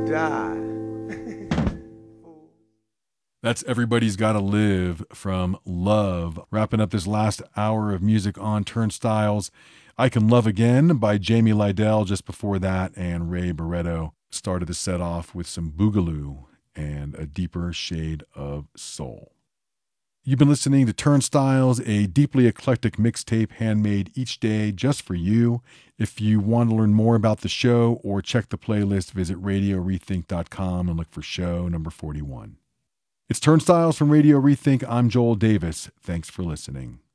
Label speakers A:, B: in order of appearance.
A: die.
B: That's Everybody's Gotta Live from Love. Wrapping up this last hour of music on Turnstiles. I Can Love Again by Jamie Lydell just before that, and Ray Barretto started the set off with some Boogaloo and A Deeper Shade of Soul. You've been listening to Turnstiles, a deeply eclectic mixtape handmade each day just for you. If you want to learn more about the show or check the playlist, visit RadioRethink.com and look for show number 41. It's Turnstiles from Radio Rethink. I'm Joel Davis. Thanks for listening.